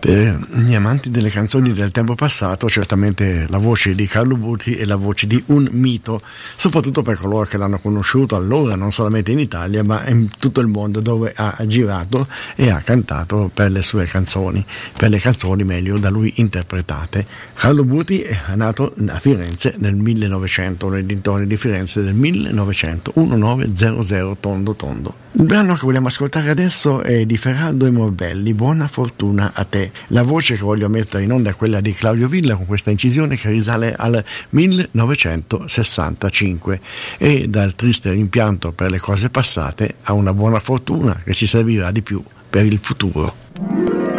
Per gli amanti delle canzoni del tempo passato, certamente la voce di Carlo Buti è la voce di un mito, soprattutto per coloro che l'hanno conosciuto allora, non solamente in Italia, ma in tutto il mondo, dove ha girato e ha cantato per le sue canzoni, per le canzoni meglio da lui interpretate. Carlo Buti è nato a Firenze nel 1900, nei dintorni di Firenze del 1900, 1900 tondo tondo. Il brano che vogliamo ascoltare adesso è di Ferraldo e Morbelli, Buona fortuna a te. La voce che voglio mettere in onda è quella di Claudio Villa, con questa incisione che risale al 1965, e dal triste rimpianto per le cose passate a una buona fortuna che ci servirà di più per il futuro.